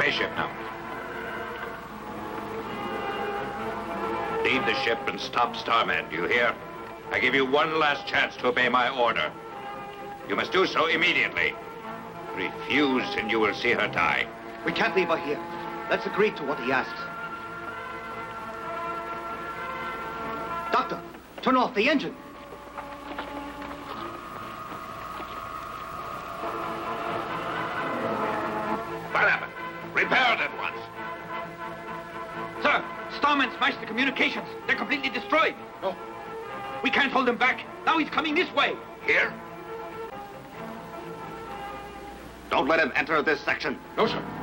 spaceship now. Leave the ship and stop Starman, do you hear? I give you one last chance to obey my order. You must do so immediately. Refuse and you will see her die. We can't leave her here. Let's agree to what he asks. Doctor, turn off the engine. What happened? Repair it at once. Sir, Starman smashed the communications. They're completely destroyed. Oh. We can't hold him back. Now he's coming this way. Here? Don't let him enter this section. No, sir.